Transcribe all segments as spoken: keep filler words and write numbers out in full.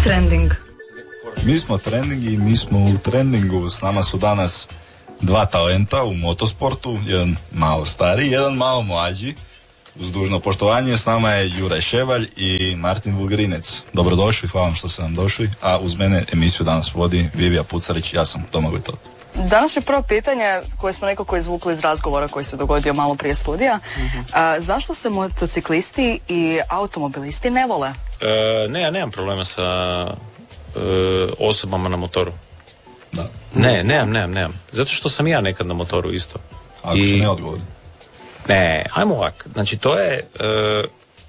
trending? Mi smo trending i mi smo u trendingu. S nama su danas dva talenta u motosportu, jedan malo stariji, jedan malo mlađi. Uz dužno poštovanje, s nama je Juraj Ševalj i Martin Vugrinec. Dobrodošli, hvala vam što ste nam došli. A uz mene emisiju danas vodi Vivija Pucarić, ja sam Domagoj Tot. Današnje prvo pitanje koje smo nekako izvukli iz razgovora koji se dogodio malo prije studija. Mm-hmm. A, zašto se motociklisti i automobilisti ne vole? E, ne, ja nemam problema sa e, osobama na motoru. Da. Ne, nemam, nemam, nemam. Zato što sam ja nekad na motoru isto. Ako I... se ne odgovori. Ne, ajmo ovak. Znači to je e,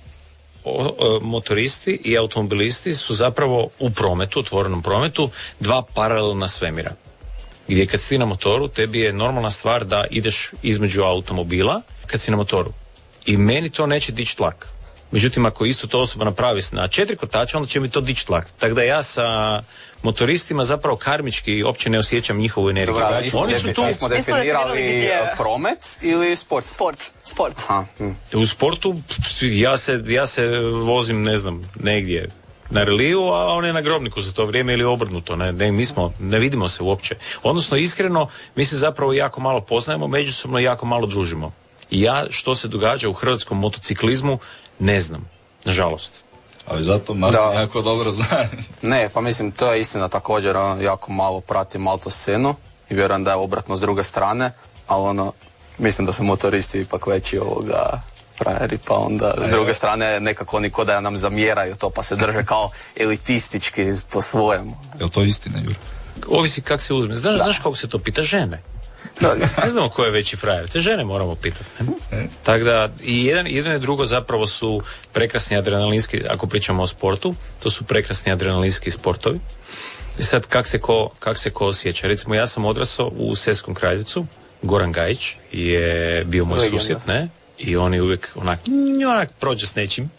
o, o, motoristi i automobilisti su zapravo u prometu, otvorenom prometu, dva paralelna svemira. Gdje kad si na motoru, tebi je normalna stvar da ideš između automobila kad si na motoru. I meni to neće dići tlak. Međutim, ako isto to osoba napravi na četiri kotača, onda će mi to dići tlak. Tako da ja sa motoristima zapravo karmički uopće ne osjećam njihovu energiju. Dobro, ali Oni defi- su tu... mi smo definirali promet ili sport? Sport. Sport. Aha, hm. U sportu ja se, ja se vozim, ne znam, negdje na reliju, a on je na grobniku za to vrijeme ili obrnuto. Ne, ne, mi smo, ne vidimo se uopće. Odnosno, iskreno, mi se zapravo jako malo poznajemo, međusobno jako malo družimo. I ja što se događa u hrvatskom motociklizmu ne znam, nažalost. Ali zato Martin Da. jako dobro zna. Ne, pa mislim, to je istina također, ono, jako malo pratim auto scenu i vjerujem da je obratno s druge strane, ali ono, mislim da su motoristi ipak veći ovoga frajeri, pa onda s druge strane nekako oni ko da nam zamjeraju to, pa se drže kao elitistički po svojemu. Je li to istina, Jura? Ovisi kak se uzme. Znaš, znaš kako se to pita? Žene. Da. Ne znamo ko je veći frajer. Te žene moramo pitati. Tako da, i jedan, jedan i drugo zapravo su prekrasni adrenalinski, ako pričamo o sportu, to su prekrasni adrenalinski sportovi. I sad, kak se ko, kak se ko osjeća? Recimo, ja sam odrasao u Seskom Kraljevicu, Goran Gajić je bio moj Legenda. susjed, ne? I on je uvijek onak, onak prođe s nečim,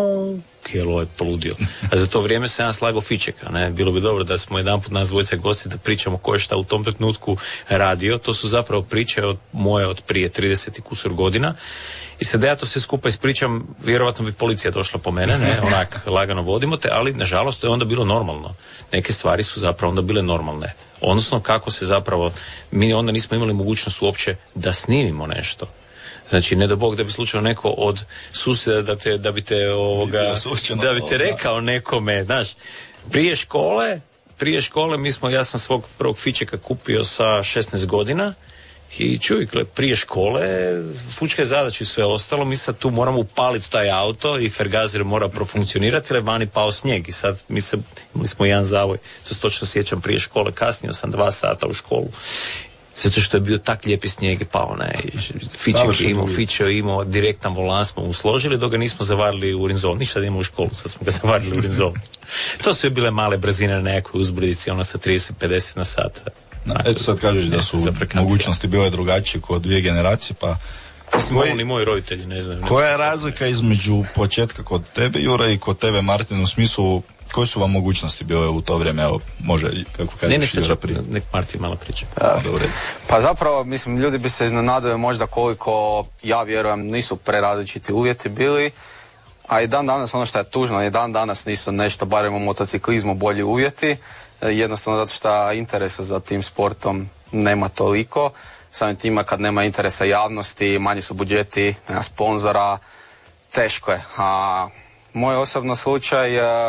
kjelo je poludio. A za to vrijeme sam ja slagao fičeka, ne? Bilo bi dobro da smo jedanput nas dvojice gosti da pričamo ko je šta u tom trenutku radio. To su zapravo priče od moje od prije trideset i kusur godina. I sad da ja to sve skupa ispričam, vjerovatno bi policija došla po mene, ne? Onak, lagano vodimo te, ali nažalost to je onda bilo normalno. Neke stvari su zapravo onda bile normalne. Odnosno kako se zapravo, mi onda nismo imali mogućnost uopće da snimimo nešto. Znači, ne do Bog da bi slučajno neko od susjeda da te, da bi te ovoga, da bi te rekao nekome, znaš, prije škole, prije škole mi smo, ja sam svog prvog fičeka kupio sa šesnaest godina i čuj, prije škole, fučka je zadaća i sve ostalo, mi sad tu moramo upaliti taj auto i fergazer mora profunkcionirati, jer je vani pao snijeg i sad mi se, imali smo jedan zavoj, to se točno sjećam prije škole, kasnio sam dva sata u školu. Zato što je bio tak lijepi snijeg i pao, ne, fiček je imao, fičeo je imao, direktan volan smo mu složili, dok ga nismo zavarili u Rinzol, ništa da imamo u školu, sad smo ga zavarili u Rinzol. To su je bile male brzine na nekoj uzbrdici, ona sa trideset pedeset na sat. Na, eto sad kažeš da su mogućnosti bile drugačije kod dvije generacije, pa... Mislim, koji, ni moji roditelji ne znaju. Koja je razlika između početka kod tebe, Jura, i kod tebe, Martin, u smislu, koje su vam mogućnosti bile u to vrijeme, evo, može, kako kažeš, ne, ne, Jura prije? Nek Martin malo priča. Pa zapravo, mislim, ljudi bi se iznenadili možda koliko, ja vjerujem, nisu prerazličiti uvjeti bili, a i dan danas, ono što je tužno, i dan danas nisu nešto, barem u motociklizmu, bolji uvjeti, jednostavno zato što interesa za tim sportom nema toliko. Samim tima kad nema interesa javnosti, manji su budžeti, nema sponzora, teško je. A moj osobno slučaj,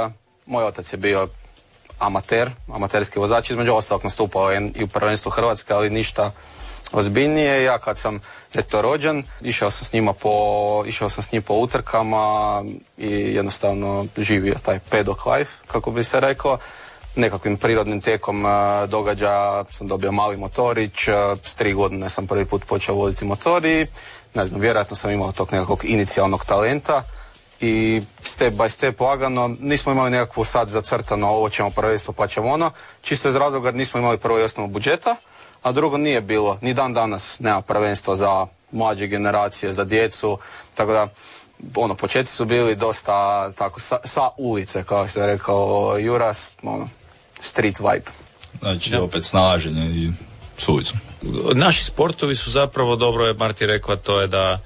moj otac je bio amater, amaterski vozač, između ostalog nastupao je i u prvenstvu Hrvatske, ali ništa ozbiljnije. Ja kad sam eto rođen, išao sam s njima po, išao sam s njim po utrkama i jednostavno živio taj pedok life, kako bi se rekao. Nekakvim prirodnim tijekom uh, događaja sam dobio mali motorić, uh, s tri godine sam prvi put počeo voziti motor i ne znam, vjerojatno sam imao tog nekakvog inicijalnog talenta i step by step lagano, nismo imali nekakvu sad zacrtano ovo ćemo prvenstvo pa ćemo ono, čisto iz razloga jer nismo imali prvo i osnovu budžeta, a drugo nije bilo, ni dan danas nema prvenstva za mlađe generacije, za djecu, tako da ono, početci su bili dosta tako sa, sa ulice, kao što je rekao Juras, ono, street vibe. Znači, ja. opet snalaženje i s ulicom. Naši sportovi su zapravo, dobro je Marti rekao, to je da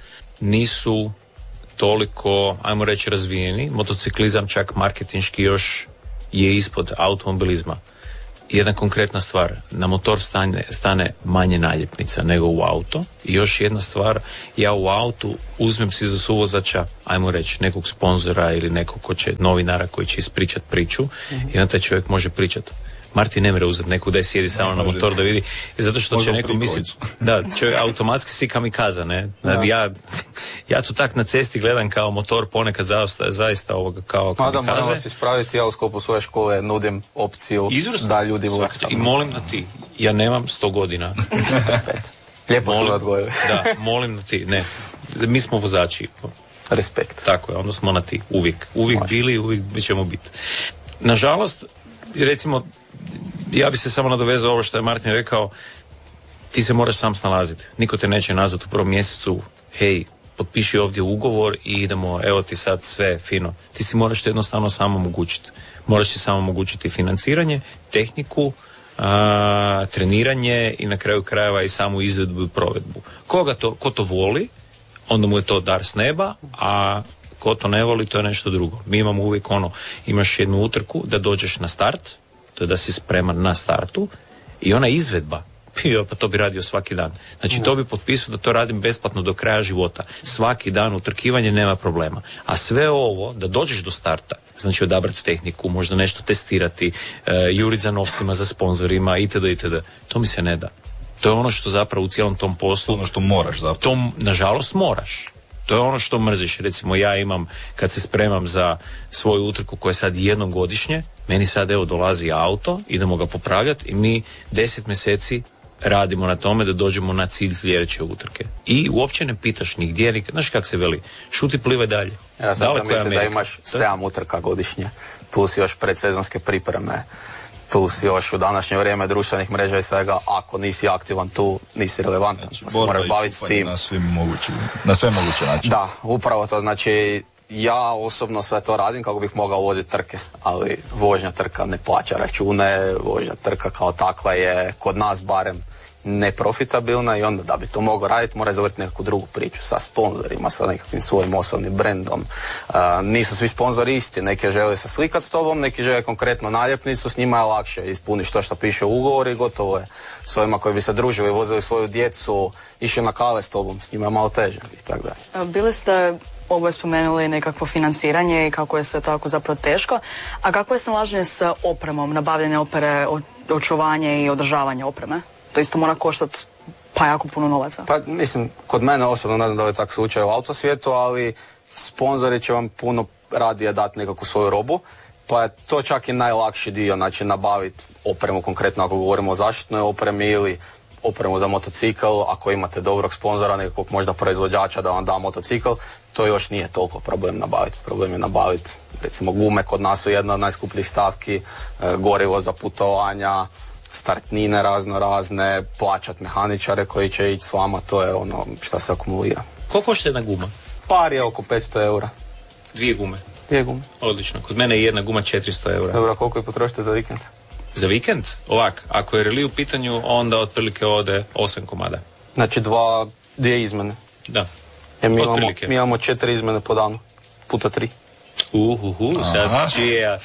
nisu toliko, ajmo reći, razvijeni. Motociklizam čak marketinški još je ispod automobilizma. Jedna konkretna stvar, na motor stane, stane manje naljepnica nego u auto. I još jedna stvar, ja u autu uzmem si za suvozača, ajmo reći, nekog sponzora ili nekog ko će, novinara koji će ispričat priču, mm-hmm. i onda taj čovjek može pričat. Martin ne mre uzeti nekog da je sjedi samo na motor da vidi, zato što će neko misliti da čovjek automatski si kamikaza, ne? Da. Ja, ja tu tak na cesti gledam kao motor ponekad zaista, zaista ovoga kao kamikaze. Mada moram vas ispraviti, ja u sklopu svoje škole nudim opciju Izvrsno. Da ljudi voze. I molim da ti, ja nemam sto godina. Lijepo molim, su odgojili. Da, molim da ti, ne, mi smo vozači. Respekt. Tako je, onda smo na ti, uvijek. Uvijek Može. bili, uvijek ćemo biti. Nažalost, recimo, ja bi se samo nadovezao ovo što je Martin rekao, ti se moraš sam snalaziti. Niko te neće nazvati u prvom mjesecu, hej, potpiši ovdje ugovor i idemo, evo ti sad sve fino. Ti si moraš to jednostavno samo omogućiti. Moraš si samo omogućiti financiranje, tehniku, a, treniranje i na kraju krajeva i samu izvedbu i provedbu. Koga to, ko to voli, onda mu je to dar s neba, a ko to ne voli, to je nešto drugo. Mi imamo uvijek ono, imaš jednu utrku da dođeš na start, to je da si spreman na startu, i ona izvedba, pio, pa to bi radio svaki dan. Znači to bi potpisao da to radim besplatno do kraja života. Svaki dan utrkivanje nema problema. A sve ovo, da dođeš do starta, znači odabrati tehniku, možda nešto testirati, uh, jurit za novcima, za sponzorima, itd., itd. To mi se ne da. To je ono što zapravo u cijelom tom poslu... Ono što moraš zapravo. To, nažalost, moraš. To je ono što mrziš. Recimo, ja imam, kad se spremam za svoju utrku koja je sad jednom godišnje, meni sad evo dolazi auto, idemo ga popravljati i mi deset mjeseci radimo na tome da dođemo na cilj sljedeće utrke. I uopće ne pitaš ni gdje, ni, znaš kak se veli, šuti, plivaj dalje. Ja sad mislim da imaš sedam utrka godišnje, plus još predsezonske pripreme, plus još u današnje vrijeme društvenih mreža i svega, ako nisi aktivan tu, nisi relevantan. Znači, se moraš baviti s tim. Na, svim mogući, na sve moguće načine. Da, upravo to, znači ja osobno sve to radim kako bih mogao voziti trke, ali vožnja trka ne plaća račune, vožnja trka kao takva je kod nas barem neprofitabilna i onda da bi to mogao raditi mora zavrti nekakvu drugu priču sa sponzorima, sa nekakvim svojim osobnim brendom. Uh, nisu svi sponzori isti, neki žele se slikati s tobom, neki žele konkretno naljepnicu, s njima je lakše ispuniš to što piše u ugovoru i gotovo je. S ovima koji bi se družili, vozili svoju djecu, išli na kave s tobom, s njima je malo teže i tako dalje. Bili ste oboje spomenuli nekakvo financiranje i kako je sve tako zapravo teško, a kako je snalaženje s opremom, nabavljanje opere, očuvanje i održavanje opreme? To isto mora koštati pa jako puno novaca. Pa mislim, kod mene osobno ne znam da je tako slučaj u autosvijetu, ali sponzori će vam puno radije dati nekakvu svoju robu, pa je to čak i najlakši dio, znači nabaviti opremu, konkretno ako govorimo o zaštitnoj opremi ili opremu za motocikl, ako imate dobrog sponzora, nekog možda proizvođača da vam da motocikl, to još nije toliko problem nabaviti. Problem je nabaviti, recimo gume kod nas su jedna od najskupljih stavki, gorivo za putovanja, startnine razno razne, plaćat mehaničare koji će ići s vama, to je ono što se akumulira. Koliko košta jedna guma? Par je oko petsto eura. Dvije gume? Dvije gume. Odlično. Kod mene je jedna guma četiristo eura. Dobro, koliko je potrošite za vikend? Za vikend? Ovak, ako je reli u pitanju, onda otprilike ode osam komada. Znači dva, dvije izmene? Da. E, mi, imamo, mi imamo četiri izmene po danu, puta tri. Uhuhu, sad čija.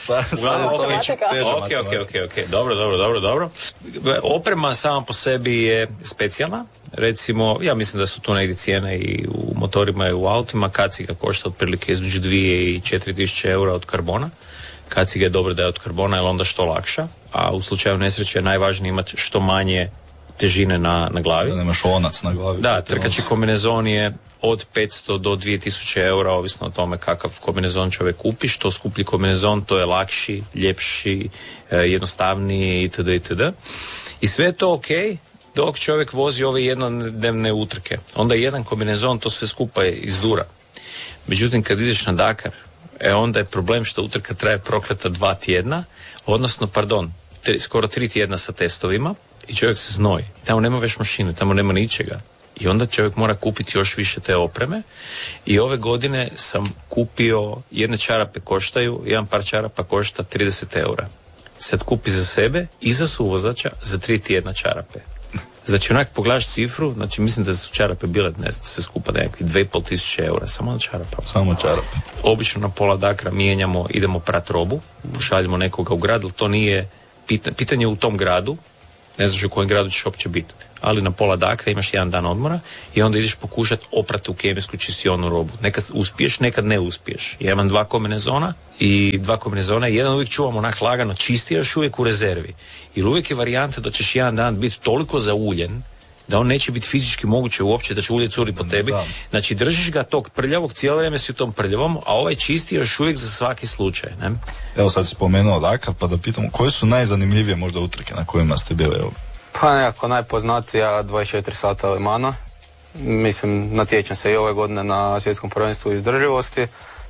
Ok, ok, ok, ok. Dobro, dobro, dobro, dobro. Oprema sama po sebi je specijalna. Recimo, ja mislim da su tu negdje cijene i u motorima i u autima. Kaciga košta otprilike između dvije i četiri tisuće eura od karbona. Kaciga je dobro da je od karbona, jer onda što lakša. A u slučaju nesreće je najvažnije imati što manje težine na, na glavi. Da nemaš onac na glavi. Da, trkači kombinezon je od petsto do dvije tisuće eura, ovisno o tome kakav kombinezon čovjek kupi. Što skuplji kombinezon, to je lakši, ljepši, jednostavniji itd. itd. I sve je to ok dok čovjek vozi ove jednodnevne utrke. Onda jedan kombinezon to sve skupa izdura. Međutim, kad ideš na Dakar, e onda je problem što utrka traje prokleta dva tjedna, odnosno, pardon, tri, skoro tri tjedna sa testovima i čovjek se znoji. Tamo nema već mašine, tamo nema ničega. I onda čovjek mora kupiti još više te opreme. I ove godine sam kupio, jedne čarape koštaju, jedan par čarapa košta trideset eura. Sad kupi za sebe i za suvozača za tri tjedna čarape. Znači onak pogledaš cifru, znači mislim da su čarape bile, ne znam, sve skupa nekakvi dve i pol tisuće eura, samo na čarapa. Samo čarape. Obično na pola Dakra mijenjamo, idemo prat robu, pošaljemo nekoga u grad, ali to nije pitanje, pitanje u tom gradu, ne znaš u kojem gradu ćeš uopće biti, ali na pola Dakra imaš jedan dan odmora i onda ideš pokušati oprati u kemijsku čistionu robu. Nekad uspiješ, nekad ne uspiješ. Ja imam dva kombinezona i dva kombinezona i jedan uvijek čuvam onak lagano čisti, još uvijek u rezervi. Jer uvijek je varijanta da ćeš jedan dan biti toliko zauljen da on neće biti fizički moguće uopće da će ulje curi po tebi. Da. Znači držiš ga tog prljavog, cijelo vrijeme si u tom prljavom, a ovaj čisti još uvijek za svaki slučaj. Ne? Evo sad si spomenuo Dakar, pa da pitamo, koje su najzanimljivije možda utrke na kojima ste bili? Evo? Pa nekako najpoznatija dvadeset četiri sata Le Mana. Mislim, natječem se i ove godine na svjetskom prvenstvu izdrživosti.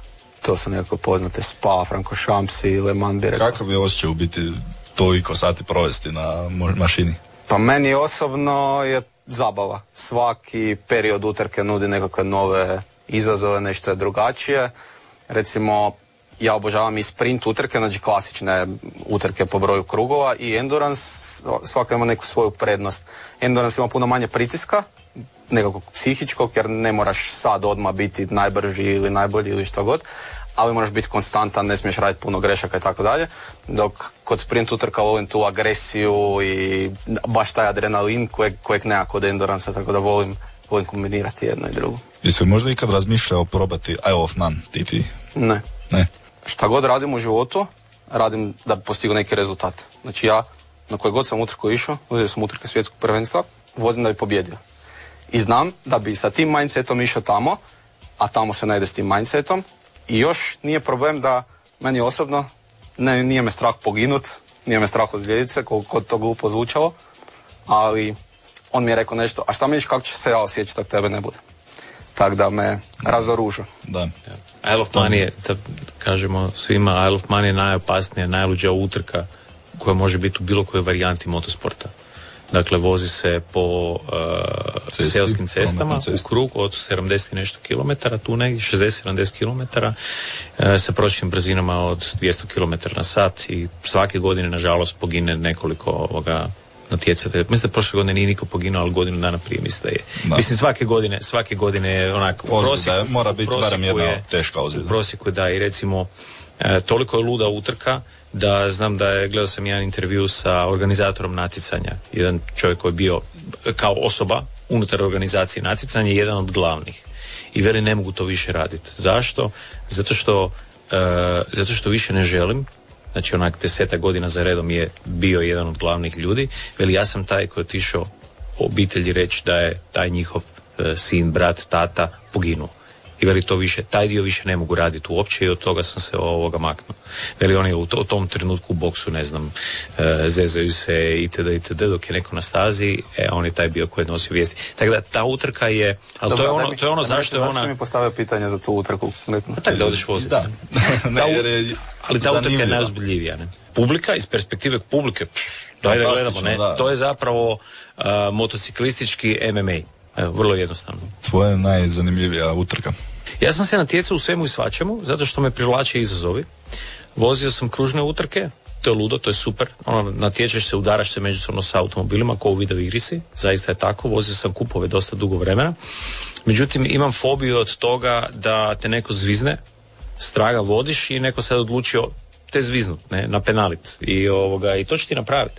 To su nekako poznate Spa, Francorchamps i Le Mans. Kakav je osjećaj u biti toliko sati provesti na mašini? Pa meni osobno je zabava. Svaki period utrke nudi nekakve nove izazove, nešto je drugačije. Recimo, ja obožavam i sprint utrke, znači klasične utrke po broju krugova, i endurance, svaka ima neku svoju prednost. Endurance ima puno manje pritiska, nekakvog psihičkog, jer ne moraš sad odmah biti najbrži ili najbolji ili što god, ali moraš biti konstantan, ne smiješ raditi puno grešaka i tako dalje, dok kod sprint utrka volim tu agresiju i baš taj adrenalin kojeg, kojeg nema kod endurance, tako da volim, volim kombinirati jedno i drugo. Jesi možda ikad razmišljao probati Isle of Man, ti ti? Ne. Ne. Šta god radim u životu, radim da bi postigao neki rezultat. Znači ja, na koje god sam utrku išao, uzeo sam utrke svjetskog prvenstva, vozim da bi pobjedio. I znam da bi sa tim mindsetom išao tamo, a tamo se ne ide s tim mindsetom. I još nije problem da meni osobno ne, nije me strah poginut, nije me strah ozlijedit se, koliko to glupo zvučalo, ali on mi je rekao nešto, a šta misliš kako će se ja osjećati ako tebe ne bude? Tako da me razoružu. Da. Isle of Man je, da kažemo svima, Isle of Man je najopasnija, najluđa utrka koja može biti u bilo kojoj varijanti motosporta. Dakle, vozi se po uh, Cesti, seoskim cestama u krug od sedamdeset i nešto kilometara, tu negdje, šezdeset sedamdeset kilometara, uh, sa prosječnim brzinama od dvjesto kilometara na sat i svake godine, nažalost, pogine nekoliko ovoga natjecatelja. Mislim da prošle godine nije niko poginuo, ali godinu dana prije mislim da je. Da. Mislim, svake godine, svake godine je onak... Ozljeda, mora biti barem jedna je, teška ozljeda. U prosjeku da, i recimo, e, toliko je luda utrka da znam da je, gledao sam jedan intervju sa organizatorom natjecanja, jedan čovjek koji je bio kao osoba unutar organizacije natjecanja, jedan od glavnih. I veli, ne mogu to više raditi. Zašto? Zato što, e, zato što više ne želim. Znači onak desetak godina za redom je bio jedan od glavnih ljudi. Veli, ja sam taj koji je otišao obitelji reći da je taj njihov e, sin, brat, tata poginuo. I veli, to više, taj dio više ne mogu raditi uopće i od toga sam se ovoga maknuo. Veli, oni u, to, u tom trenutku u boksu, ne znam, e, zezaju se itd. itd. dok je neko na stazi, e, on je taj bio koji je nosio vijesti. Tako da ta utrka je, ali Dobre, to je ono, mi, to je ono zašto je ona... Zašto mi postavio pitanje za tu utrku? Pa tako da odeš voziti. Da. ne, jer je ali ta utrka je najozbiljivija, ne? Publika, iz perspektive publike, pš, daj da gledamo, ne? Da. To je zapravo uh, motociklistički M M A. Evo, vrlo jednostavno. Tvoja je najzanimljivija utrka? Ja sam se natjecao u svemu i svačemu, zato što me privlače izazovi. Vozio sam kružne utrke, to je ludo, to je super. Ono, natječeš se, udaraš se međusobno sa automobilima, kao u video igrici, zaista je tako. Vozio sam kupove dosta dugo vremena. Međutim, imam fobiju od toga da te neko zvizne, straga vodiš i neko sad odlučio te zviznut, ne, na penalit. I, ovoga, i to će ti napraviti.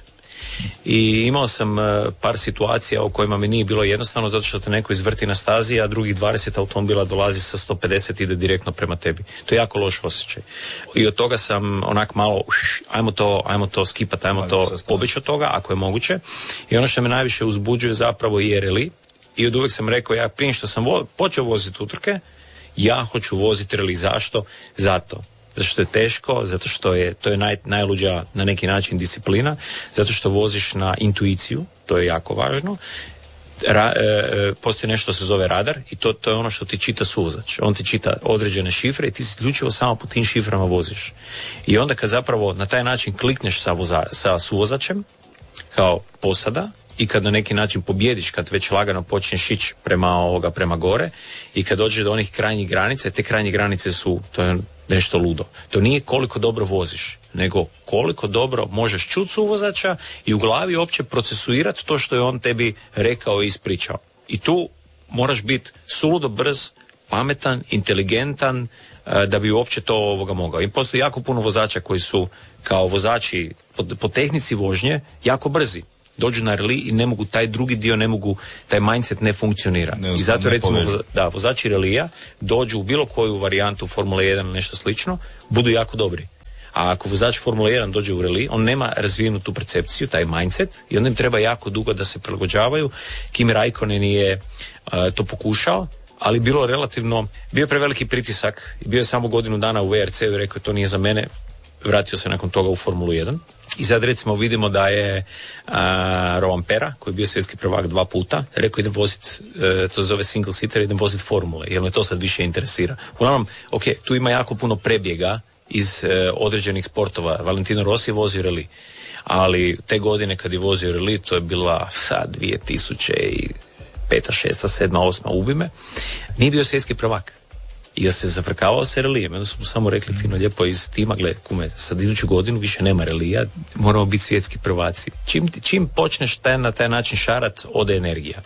I imao sam uh, par situacija u kojima mi nije bilo jednostavno zato što te neko izvrti na stazi, a drugih dvadeset automobila dolazi sa sto pedeset i ide direktno prema tebi. To je jako loš osjećaj. I od toga sam onak malo, uš, ajmo to, ajmo to skipat, ajmo to pobjeći od toga, ako je moguće. I ono što me najviše uzbuđuje zapravo je R L I. I od uvijek sam rekao, ja prije što sam vo- počeo voziti utrke, ja hoću voziti R L I. Zašto? Zato. Zato što je teško, zato što je to je naj, najluđa na neki način disciplina, zato što voziš na intuiciju, to je jako važno. Ra, e, postoji nešto se zove radar i to, to je ono što ti čita suvozač. On ti čita određene šifre i ti isključivo samo po tim šiframa voziš. I onda kad zapravo na taj način klikneš sa, voza, sa suvozačem kao posada i kad na neki način pobjediš, kad već lagano počneš ići prema ovoga, prema gore i kad dođeš do onih krajnjih granica, te krajnje granice su, to je nešto ludo. To nije koliko dobro voziš, nego koliko dobro možeš čuti suvozača i u glavi uopće procesuirati to što je on tebi rekao i ispričao. I tu moraš biti suludo brz, pametan, inteligentan, da bi uopće to ovoga mogao. I postoji jako puno vozača koji su kao vozači po, po tehnici vožnje jako brzi. Dođu na reli i ne mogu, taj drugi dio ne mogu, taj mindset ne funkcionira. Ne, I zato recimo voza, da, vozači relija dođu u bilo koju varijantu Formule jedan ili nešto slično, budu jako dobri. A ako vozač Formule jedan dođe u reli, on nema razvijenu tu percepciju, taj mindset, i onda im treba jako dugo da se prilagođavaju. Kimi Raikkonen je uh, to pokušao, ali bilo relativno, bio je preveliki pritisak i bio je samo godinu dana u V R C-u i rekao to nije za mene, vratio se nakon toga u Formulu jedan. I sad recimo vidimo da je uh, Rovanpera, koji je bio svjetski prvak dva puta, rekao idem voziti, uh, to se zove single seater, idem voziti formule, jer me to sad više interesira. Uglavnom, ok, tu ima jako puno prebjega iz uh, određenih sportova. Valentino Rossi je vozio reli, ali te godine kad je vozio reli, to je bila sad dvije tisuće peta, šesta, sedma, osma, ubime, nije bio svjetski prvak. I da se zafrkavao se relijem. Onda su mu samo rekli fino lijepo iz tima, gle kume, sad iduću godinu više nema relija, moramo biti svjetski prvaci. Čim, čim počneš taj, na taj način šarat, ode energija.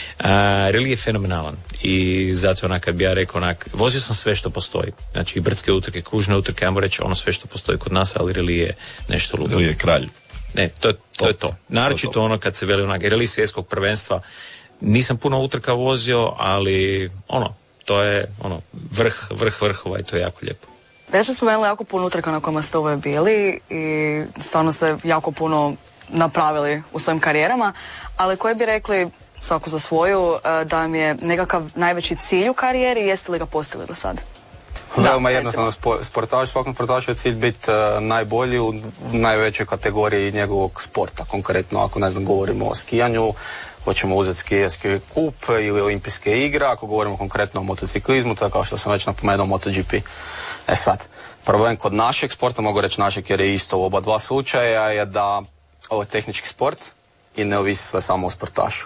A, relij je fenomenalan i zato onak kad bi ja rekao onak, vozio sam sve što postoji. Znači i brdske utrke, kružne utrke, ajmo reći ono sve što postoji kod nas, ali relij je nešto ludo. Relij je kralj. Ne, to, to, to je to. Naročito ono kad se veli onak, relij svjetskog prvenstva, nisam puno utrka vozio, ali ono, to je ono vrh, vrh vrhova i to je jako lijepo. Već ste spomenuli jako puno utrka na kojima ste uvijek bili i stvarno ste jako puno napravili u svojim karijerama, ali koji bi rekli, svako za svoju, da vam je nekakav najveći cilj u karijeri i jeste li ga postigli do sada? Veoma jednostavno, sportaš, svakom sportašu je cilj biti uh, najbolji u najvećoj kategoriji njegovog sporta. Konkretno, ako ne znam, govorimo o skijanju, hoćemo uzeti skijerski kup ili olimpijske igre, ako govorimo konkretno o motociklizmu, to je kao što sam već napomenuo MotoGP. E sad, problem kod našeg sporta, mogu reći našeg jer je isto u oba dva slučaja, je da ovo je tehnički sport i ne ovisi sve samo o sportašu.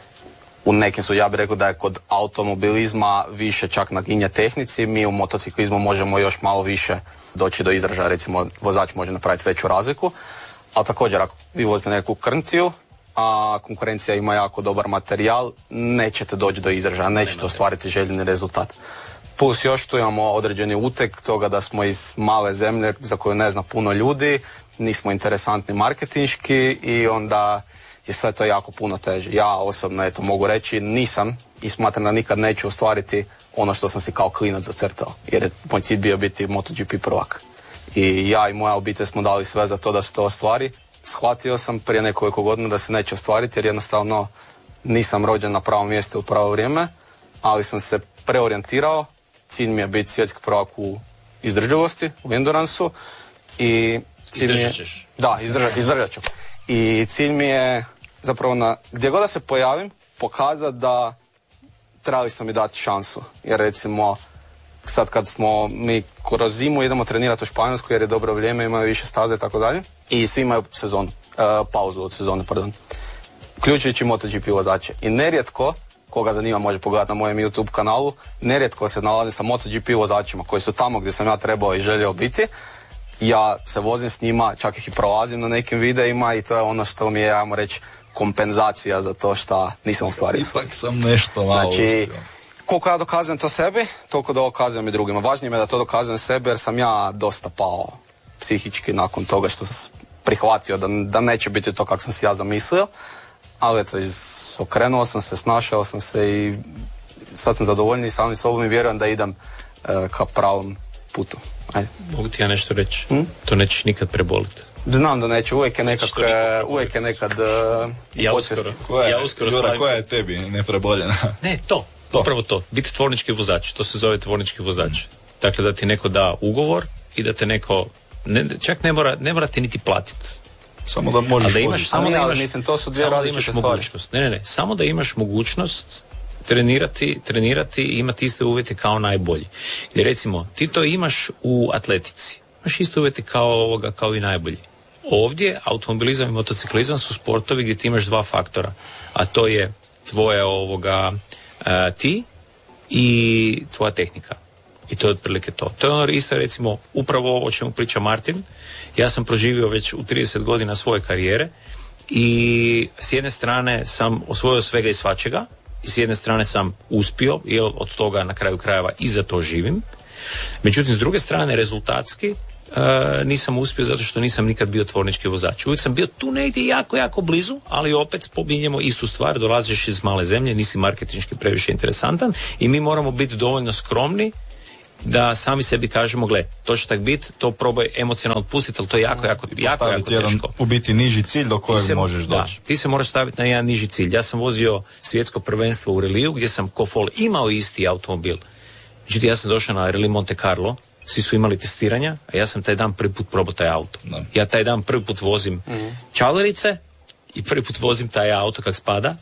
U nekim su, ja bih rekao da je kod automobilizma više čak naginje tehnici, mi u motociklizmu možemo još malo više doći do izražaja, recimo vozač može napraviti veću razliku, ali također ako vi vozite neku krntiju, a konkurencija ima jako dobar materijal, nećete doći do izražaja, nećete ostvariti željeni rezultat. Plus još tu imamo određeni utek toga da smo iz male zemlje za koju ne zna puno ljudi, nismo interesantni marketinški i onda je sve to jako puno teže. Ja osobno, eto, mogu reći, nisam i smatram da nikad neću ostvariti ono što sam si kao klinac zacrtao, jer je moj cilj bio biti MotoGP prvak. I ja i moja obitelj smo dali sve za to da se to ostvari. Shvatio sam prije nekoliko godina da se neće ostvariti jer jednostavno nisam rođen na pravom mjestu u pravo vrijeme, ali sam se preorijentirao. Cilj mi je biti svjetski prvak u izdržljivosti, u enduransu i cilj mi je... Da, izdržat, izdržat ću. I cilj mi je zapravo na gdje god da se pojavim pokazati da trebali smo mi dati šansu. Jer recimo sad kad smo mi kroz zimu idemo trenirati u Španjolsku jer je dobro vrijeme, imaju više staze i tako dalje. I svi imaju sezonu, uh, pauzu od sezone, pardon. Uključujući MotoGP vozače. I nerijetko, koga zanima može pogledati na mojem YouTube kanalu, nerijetko se nalazi sa MotoGP vozačima koji su tamo gdje sam ja trebao i želio biti. Ja se vozim s njima, čak ih i prolazim na nekim videima i to je ono što mi je, ajmo reći, kompenzacija za to što nisam ostvario. Ipak sam nešto malo znači, uspio. Koliko ja dokazujem to sebi, toliko da dokazujem i drugima. Važnije mi je da to dokazujem sebi jer sam ja dosta pao psihički nakon toga što sam prihvatio da, da neće biti to kako sam si ja zamislio. Ali eto, okrenuo sam se, snašao sam se i sad sam zadovoljniji samim sobom i vjerujem da idem uh, ka pravom putu. Ajde. Mogu ti ja nešto reći? Hm? To nećeš nikad preboliti. Znam da neću, uvijek je nekad, uvijek je nekad uh, ja uskoro, koja je, ja uskoro Jura, stavim... koja je tebi nepreboljena? Ne, to, to, upravo to, biti tvornički vozač, to se zove tvornički vozač. Mm. Dakle, da ti neko da ugovor i da te neko, ne, čak ne mora, ne mora ti niti platiti. Samo da možeš da imaš, samo da imaš, mislim, to su dvije različite stvari. Ne, ne, ne, samo da imaš mogućnost trenirati, trenirati i imati iste uvjete kao najbolji. Jer recimo, ti to imaš u atletici. Imaš iste uvjete kao ovoga, kao i najbolji. Ovdje automobilizam i motociklizam su sportovi gdje ti imaš dva faktora, a to je tvoja ovoga uh, ti i tvoja tehnika. I to je otprilike to. To je ono isto, recimo, upravo ovo o čemu priča Martin. Ja sam proživio već u trideset godina svoje karijere i s jedne strane sam osvojio svega i svačega i s jedne strane sam uspio, jer od toga na kraju krajeva i za to živim. Međutim, s druge strane, rezultatski Uh, nisam uspio zato što nisam nikad bio tvornički vozač. Uvijek sam bio tu negdje jako, jako blizu, ali opet spominjemo istu stvar, dolaziš iz male zemlje, nisi marketinški previše interesantan i mi moramo biti dovoljno skromni da sami sebi kažemo, gle, to će tak biti, to probaj emocionalno pustiti, ali to je jako, jako, jako, jako jedan, teško. U biti niži cilj do kojeg se, možeš doći. Da, ti se moraš staviti na jedan niži cilj. Ja sam vozio svjetsko prvenstvo u reliju gdje sam ko fol imao isti automobil. Međutim, ja sam došao na Reli Monte Carlo, svi su imali testiranja, a ja sam taj dan prvi put probao taj auto. No. Ja taj dan prvi put vozim mm-hmm. čalerice i prvi put vozim taj auto kak spada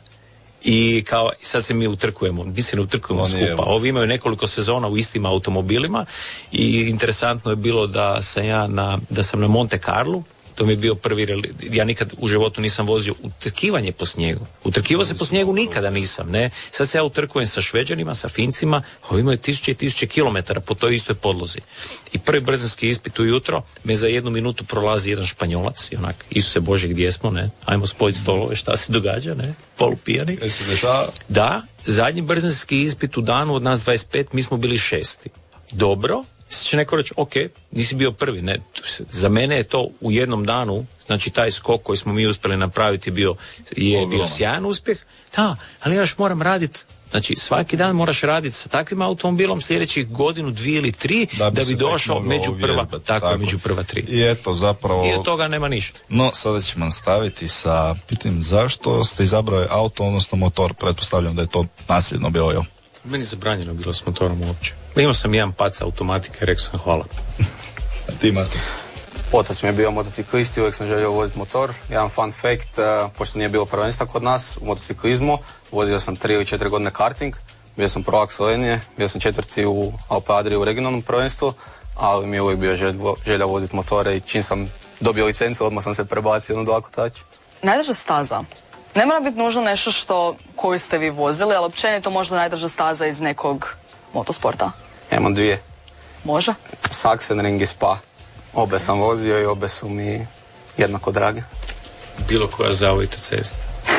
i kao sad se mi utrkujemo, mi se ne utrkujemo On skupa. Je, Ovi imaju nekoliko sezona u istim automobilima i interesantno je bilo da sam ja na, da sam na Monte Carlu, to mi je bio prvi, ja nikad u životu nisam vozio utrkivanje po snijegu. Utrkivao se po snijegu nikada nisam, ne. Sad se ja utrkujem sa Šveđanima, sa Fincima, ovi imaju tisuće i tisuće kilometara po toj istoj podlozi. I prvi brzinski ispit ujutro me za jednu minutu prolazi jedan Španjolac i onak, Isuse Bože, gdje smo, ne? Ajmo spojiti stolove, šta se događa, ne? Polupijani. Da, zadnji brzinski ispit u danu od nas dvadeset pet, mi smo bili šesti. Dobro. Sad će neko reći, ok, nisi bio prvi, ne, za mene je to u jednom danu, znači taj skok koji smo mi uspjeli napraviti bio, je Ogromno. bio sjajan uspjeh, da, ali ja još moram raditi, znači svaki dan moraš raditi sa takvim automobilom sljedećih godinu, dvije ili tri, da bi, da bi došao među prva, tako, tako, među prva tri. I eto, zapravo... I od toga nema ništa. No, sada ćemo staviti sa pitanjem zašto ste izabrali auto, odnosno motor, pretpostavljam da je to nasljedno bilo, jel? Meni je zabranjeno bilo s motorom uopće. Imao sam jedan pac automatike i rekao sam hvala. A ti, Martin? Otac mi je bio motociklist i uvijek sam želio voziti motor. Jedan fun fact, uh, pošto nije bilo prvenstva kod nas u motociklizmu, vozio sam tri ili četiri godine karting, bio sam prvak Slovenije, bio sam četvrti u Alpe Adriji u regionalnom prvenstvu, ali mi je uvijek bio želja, želja voziti motore i čim sam dobio licencu, odmah sam se prebacio na dva kotača. Najdraža staza. Ne mora biti nužno nešto što koju ste vi vozili, ali općenito možda najdraža staza iz nekog motosporta. Imam dvije. Može? Sachsenring i Spa. Obe sam vozio i obe su mi jednako drage. Bilo koja zavojita cesta.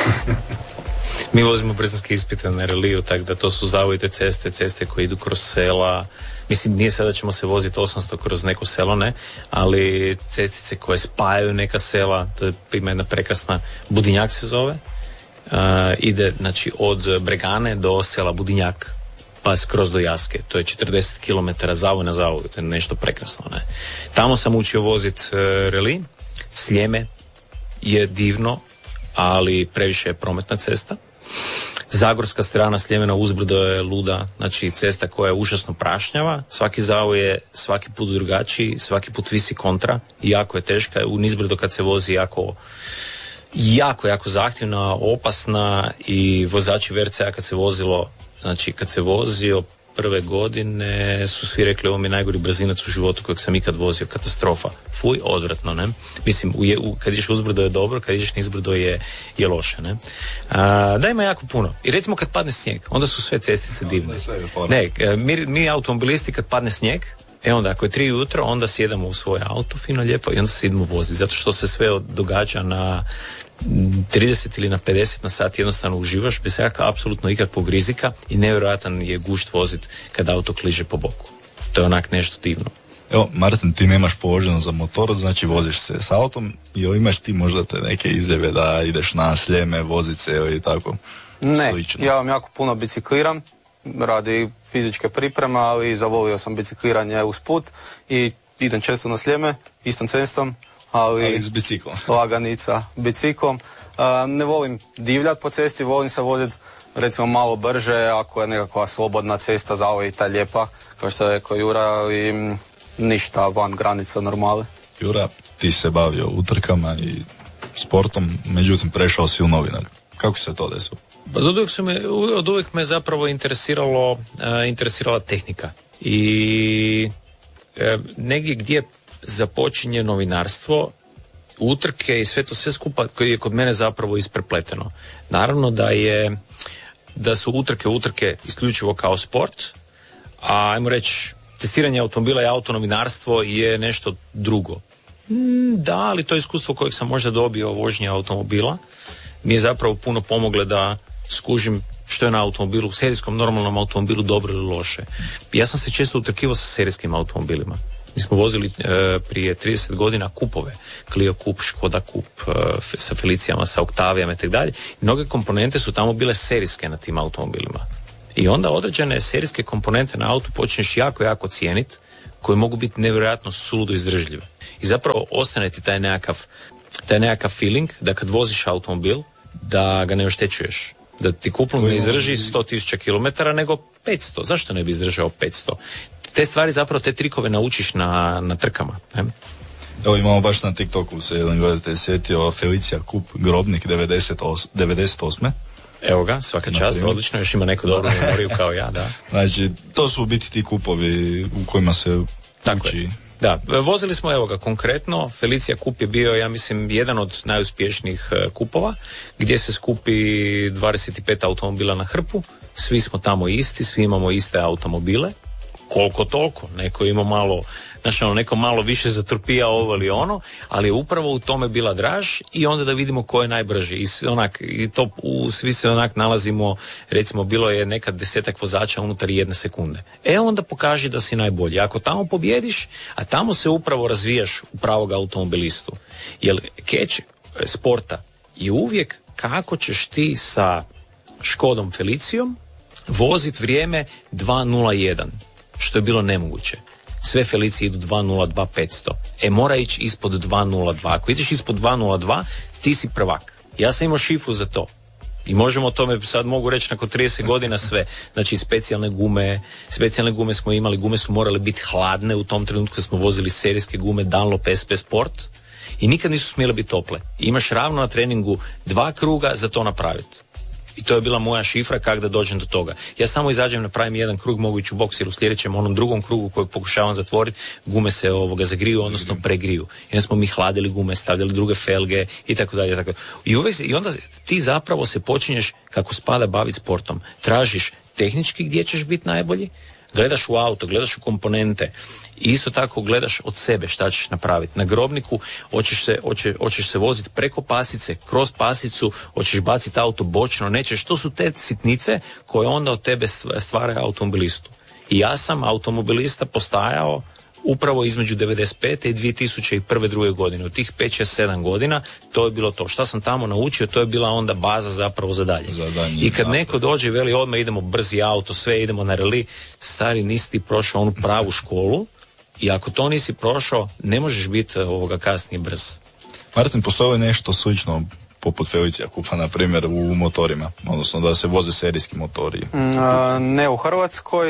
Mi vozimo brzinske ispite na reliju, tako da to su zavojite ceste, ceste koje idu kroz sela. Mislim, nije sada da ćemo se voziti osamsto kroz neko selo, ne, ali cestice koje spajaju neka sela, to je ima jedna prekrasna, Budinjak se zove, uh, ide, znači, od Bregane do sela Budinjak, pa skroz do Jaske, to je četrdeset kilometara zavoj na zavoj, to je nešto prekrasno, ne. Tamo sam učio voziti uh, reli, Sljeme je divno, ali previše je prometna cesta. Zagorska strana Sljemena uzbrdo je luda, znači cesta koja je užasno prašnjava, svaki zavoj je svaki put drugačiji, svaki put visi kontra i jako je teška, u nizbrdo kad se vozi jako, jako, jako zahtjevna, opasna i vozači V R C-a kad se vozilo, znači kad se vozio prve godine su svi rekli ovo mi je najgori brzinac u životu kojeg sam ikad vozio, katastrofa. Fuj, odvratno, ne? Mislim, u, u, kad ideš uzbrdo je dobro, kad ideš nizbrdo je, je loše, ne? A, da ima jako puno. I recimo kad padne snijeg, onda su sve cestice divne. Ne, mi, mi automobilisti kad padne snijeg, e onda ako je tri jutro, onda sjedamo u svoje auto, fino lijepo, i onda se idemo voziti, zato što se sve događa na trideset ili na pedeset na sat, jednostavno uživaš bez jakak, apsolutno ikakvog rizika i nevjerojatan je gušt vozit kad auto kliže po boku. To je onak nešto divno. Evo, Martin, ti nemaš položeno za motor, znači voziš se s autom, ili imaš ti možda te neke izjave da ideš na Sljeme, vozit se ili tako? Ne, slično. Ja vam jako puno bicikliram, radi fizičke pripreme, ali zavolio sam bicikliranje usput i idem često na Sljeme, istom cestom, ali, ali s biciklom. Laganica biciklom. Uh, ne volim divljat po cesti, volim se voziti recimo malo brže, ako je nekakva slobodna cesta, zavojita, lijepa, kao što je rekao Jura, ali ništa van granica normale. Jura, ti se bavio utrkama i sportom, međutim prešao si u novinar. Kako se to desilo? Pa od uvijek, su me, od uvijek me zapravo interesiralo, uh, interesirala tehnika. I uh, negdje gdje započinje novinarstvo utrke i sve to sve skupa koji je kod mene zapravo isprepleteno. Naravno da je da su utrke utrke isključivo kao sport, a ajmo reći testiranje automobila i autonovinarstvo je nešto drugo. Mm, da, ali to iskustvo kojeg sam možda dobio vožnje automobila mi je zapravo puno pomoglo da skužim što je na automobilu, serijskom normalnom automobilu dobro ili loše. Ja sam se često utrkivao sa serijskim automobilima. Mi smo vozili e, prije trideset godina kupove, Clio Kup, Škoda Kup, e, sa Felicijama, sa Oktavijama i tako dalje. Mnoge komponente su tamo bile serijske na tim automobilima. I onda određene serijske komponente na autu počneš jako, jako cijeniti, koje mogu biti nevjerojatno suludo izdržljive. I zapravo ostane ti taj nekakav, taj nekakav feeling da kad voziš automobil, da ga ne oštećuješ. Da ti kuplung ne izdrži sto tisuća kilometara, nego petsto. Zašto ne bi izdržao petsto? Te stvari zapravo, te trikove naučiš na, na trkama. Ne? Evo imamo baš na TikToku se jedan gledatelj sjetio Felicija Kup Grobnik devedeset osme Evo ga, svaka čast, odlično, još ima neku dobru memoriju kao ja, da. Znači, to su u biti ti kupovi u kojima se tako uči. Je. Da, vozili smo, evo ga, konkretno, Felicija Kup je bio, ja mislim, jedan od najuspješnijih kupova, gdje se skupi dvadeset pet automobila na hrpu, svi smo tamo isti, svi imamo iste automobile, koliko toliko, neko ima malo, znači ono, neko malo više zatrpija ovo ili ono, ali je upravo u tome bila draž i onda da vidimo ko je najbrži. I, onak, i to u, svi se onak nalazimo, recimo bilo je nekad desetak vozača unutar jedne sekunde. E onda pokaži da si najbolji. Ako tamo pobjediš, a tamo se upravo razvijaš u pravog automobilistu. Jer catch sporta je uvijek kako ćeš ti sa Škodom Felicijom vozit vrijeme dva nula jedan. Što je bilo nemoguće. Sve Felicije idu dva nula dva petsto. E mora ići ispod dva nula dva. Ako ideš ispod dva nula dva, ti si prvak. Ja sam imao šifru za to. I možemo o tome, sad mogu reći nakon trideset godina sve. Znači specijalne gume, specijalne gume smo imali, gume su morale biti hladne u tom trenutku kad smo vozili serijske gume Dunlop S P Sport i nikad nisu smjele biti tople. I imaš ravno na treningu dva kruga za to napraviti. I to je bila moja šifra kako da dođem do toga. Ja samo izađem, napravim jedan krug, mogu ići u boks jer u sljedećem onom drugom krugu kojeg pokušavam zatvoriti, gume se ovoga zagriju, odnosno pregriju. I onda smo mi hladili gume, stavljali druge felge i tako dalje. Tako. I, uvijek, I onda ti zapravo se počinješ kako spada baviti sportom. Tražiš tehnički gdje ćeš biti najbolji, gledaš u auto, gledaš u komponente i isto tako gledaš od sebe šta ćeš napraviti. Na Grobniku hoćeš se, hoće, hoćeš se voziti preko pasice, kroz pasicu, hoćeš baciti auto bočno, nećeš. To su te sitnice koje onda od tebe stvaraju automobilistu. I ja sam automobilista postajao upravo između devedeset pete i dvije tisuće prve druge godine. U tih pet šest sedam godina to je bilo to. Šta sam tamo naučio, to je bila onda baza zapravo za dalje. Za I kad neko dođe i veli odmah idemo brzi auto, sve idemo na reli, stari, nisi ti prošao onu pravu školu i ako to nisi prošao, ne možeš biti ovoga kasnije brz. Martin, postoji nešto slično poput Felicija Kupa, na primjer, u motorima, odnosno da se voze serijski motori? Mm, a, ne u Hrvatskoj,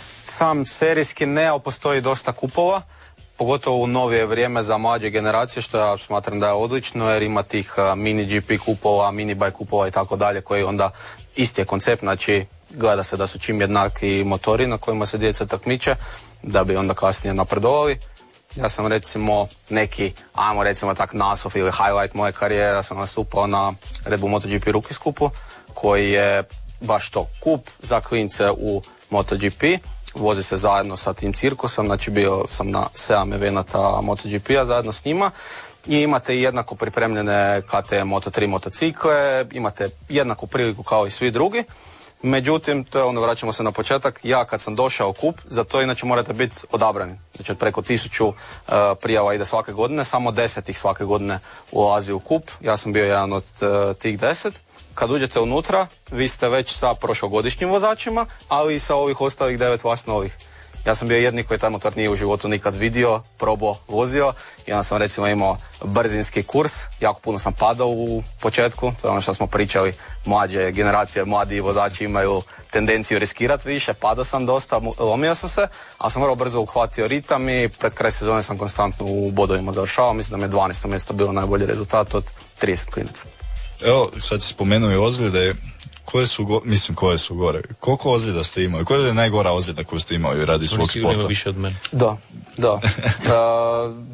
sam serijski ne, ali postoji dosta kupova, pogotovo u novije vrijeme za mlađe generacije, što ja smatram da je odlično, jer ima tih a, mini G P kupova, mini bike kupova i tako dalje, koji onda isti je koncept, znači gleda se da su čim jednaki motori na kojima se djeca takmiče, da bi onda kasnije napredovali. Ja sam recimo neki, ajmo recimo tak naslov ili highlight moje karijere, ja sam nastupao na Red Bull MotoGP Rookie skupu, koji je baš to, kup za klince u MotoGP, vozi se zajedno sa tim cirkusom, znači bio sam na sedam evenata MotoGP-a zajedno s njima i imate jednako pripremljene K T M Moto tri motocikle, imate jednaku priliku kao i svi drugi. Međutim, to je ono, vraćamo se na početak, ja kad sam došao u kup, za to inače morate biti odabrani. Znači od preko tisuću uh, prijava ide svake godine, samo deset ih svake godine ulazi u kup, ja sam bio jedan od uh, tih deset. Kad uđete unutra, vi ste već sa prošlogodišnjim vozačima, ali i sa ovih ostalih devet vas novih. Ja sam bio jedni koji taj motor nije u životu nikad vidio, probao, vozio i onda sam recimo imao brzinski kurs, jako puno sam padao u početku, to je ono što smo pričali, mlađe generacije, mladi vozači imaju tendenciju riskirati više, padao sam dosta, lomio sam se, ali sam vrlo brzo uhvatio ritam i pred kraj sezone sam konstantno u bodovima završavao, mislim da mi je dvanaesto mjesto bilo najbolji rezultat od trideset klinaca. Evo, sad si spomenuo i ozljede, koje su, go, mislim, koje su gore? Koliko ozljeda ste imali? Koja je najgora ozljeda koju ste imali radi svog sporta? Ima više od mene. Da, da. uh,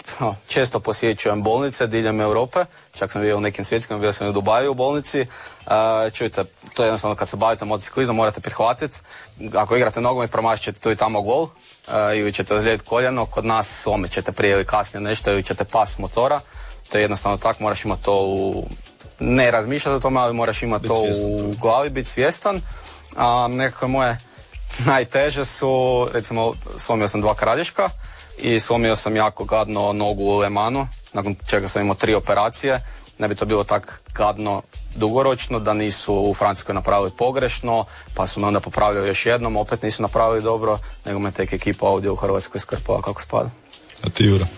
no, često posjećujem bolnice diljem Europe, čak sam bio u nekim svjetskim, bio sam i u Dubaju u bolnici. Uh, čujte, to je jednostavno kad se bavite motociklizmom morate prihvatiti. Ako igrate nogomet promašit ćete tu i tamo gol uh, ili ćete ozlijediti koljeno, kod nas slomit ćete prije ili kasnije nešto ili ćete pas motora. To je jednostavno tako, moraš imati to u... ne razmišljati o tome, ali moraš imati to u glavi, biti svjestan. A nekako moje najteže su, recimo, slomio sam dva kralješka i slomio sam jako gadno nogu u Le Mansu, nakon čega sam imao tri operacije. Ne bi to bilo tako gadno dugoročno da nisu u Francuskoj napravili pogrešno, pa su me onda popravljali još jednom, opet nisu napravili dobro, nego me tek ekipa ovdje u Hrvatskoj skrpala kako spada. A ti, Jura?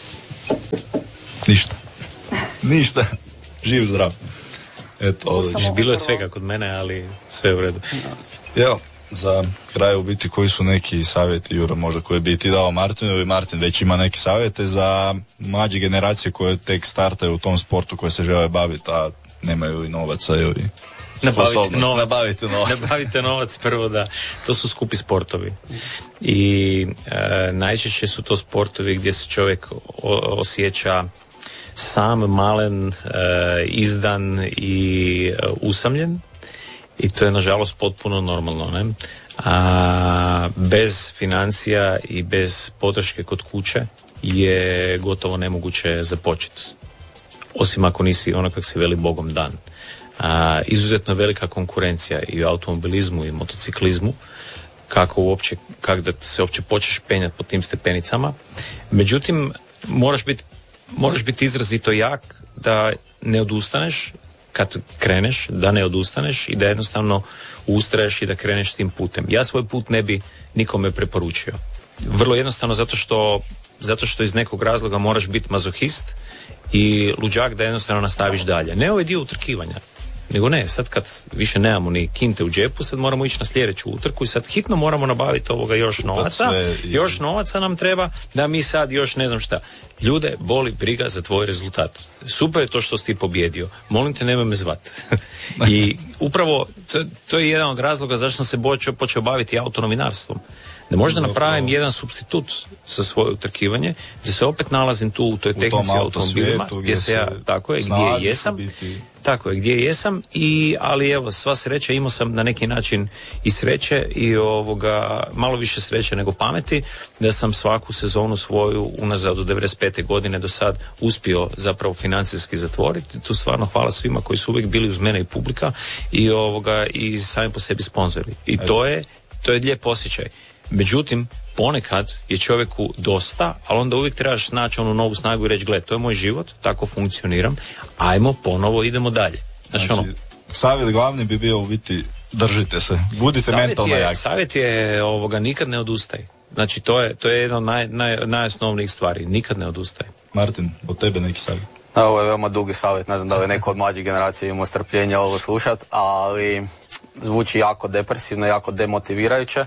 Ništa. Ništa. Živ, zdrav. Eto, bilo je svega kod mene, ali sve je u redu. Evo, za kraj u biti koji su neki savjeti, Jura, možda koje bi ti dao Martinu, i Martin već ima neke savjete za mlađe generacije koje tek startaju u tom sportu koje se žele baviti, a nemaju i novaca ili Nabavite novac. Nabavite novac. Nabavite novac prvo, da. To su skupi sportovi. I e, najčešće su to sportovi gdje se čovjek o, osjeća sam, malen, e, izdan i e, usamljen. I to je nažalost potpuno normalno, ne? A bez financija i bez podrške kod kuće je gotovo nemoguće započeti. Osim ako nisi ono kak se veli Bogom dan. A, izuzetno velika konkurencija i u automobilizmu i motociklizmu, kako uopće, kako da se uopće počneš penjati po tim stepenicama. Međutim, moraš biti moraš biti izrazito jak da ne odustaneš kad kreneš, da ne odustaneš i da jednostavno ustraješ i da kreneš tim putem. Ja svoj put ne bi nikome preporučio. Vrlo jednostavno zato što, zato što iz nekog razloga moraš biti mazohist i luđak da jednostavno nastaviš dalje. Ne ovaj dio utrkivanja, nego ne, sad kad više nemamo ni kinte u džepu, sad moramo ići na sljedeću utrku i sad hitno moramo nabaviti ovoga još novaca, još novaca nam treba da mi sad još ne znam šta. Ljude boli briga za tvoj rezultat. Super je to što si ti pobjedio. Molim te, nemoj me zvat. I upravo to, to je jedan od razloga zašto sam se počeo, počeo baviti autonovinarstvom. Da možda napravim jedan supstitut za svoje utrkivanje, gdje se opet nalazim tu u toj tehnici automobilima, gdje se ja, tako je, gdje jesam, tako je, gdje jesam, i, ali evo, sva sreća, imao sam na neki način i sreće i ovoga, malo više sreće nego pameti, da sam svaku sezonu svoju unazad od devedeset pete godine do sad uspio zapravo financijski zatvoriti. Tu stvarno hvala svima koji su uvijek bili uz mene i publika i ovoga, i sami po sebi sponzori. I to je, to je lijep osjećaj. Međutim, ponekad je čovjeku dosta, ali onda uvijek trebaš naći onu novu snagu i reći, gle, to je moj život, tako funkcioniram, ajmo ponovo, idemo dalje. Znači, znači ono, savjet glavni bi bio u biti, držite se, budite savjet mentalno je, jaki. Savjet je ovoga, nikad ne odustaj. Znači, to je, to je jedna od naj, naj, najosnovnijih stvari, nikad ne odustaj. Martin, od tebe neki savjet? Ovo je veoma dugi savjet, ne znam da li neko od mlađih generacija imao strpljenja ovo slušat, ali zvuči jako depresivno, jako demotivirajuće.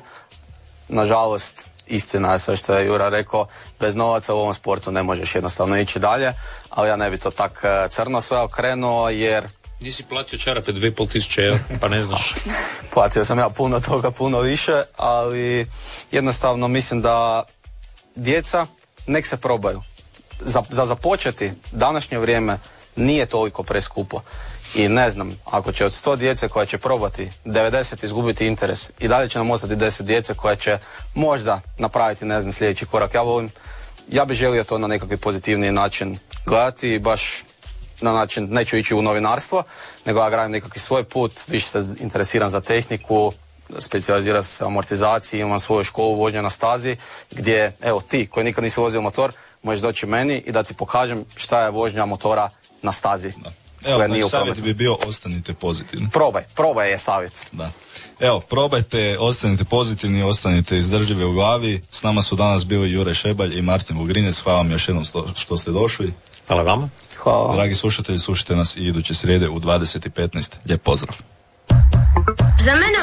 Nažalost, istina je sve što je Jura rekao, bez novaca u ovom sportu ne možeš jednostavno ići dalje, ali ja ne bi to tak crno sve okrenuo, jer... Nisi platio čarape dvije i pol tisuće, pa ne znaš. Platio sam ja puno toga, puno više, ali jednostavno mislim da djeca nek se probaju. Za, za započeti današnje vrijeme nije toliko preskupo. I ne znam, ako će od sto djece koja će probati devedeset izgubiti interes, i dalje će nam ostati deset djece koja će možda napraviti, ne znam, sljedeći korak. Ja volim, ja bih želio to na nekakvi pozitivniji način gledati i baš na način, neću ići u novinarstvo, nego ja gradim nekakvi svoj put, više se interesiram za tehniku, specijaliziram se u amortizaciji, imam svoju školu vožnje na stazi, gdje, evo, ti koji nikad nisi vozio motor, možeš doći meni i da ti pokažem šta je vožnja motora na stazi. Da. Evo, znači, savjet bi bio, ostanite pozitivni. Probaj, probaj je savjet. Da. Evo, probajte, ostanite pozitivni, ostanite izdržljivi u glavi. S nama su danas bili Jure Šebalj i Martin Vugrinec. Hvala vam još jednom što ste došli. Hvala vama. Hvala. Dragi slušatelji, slušajte nas i iduće srijede u dvadeset i petnaest. Lijep pozdrav. Za mene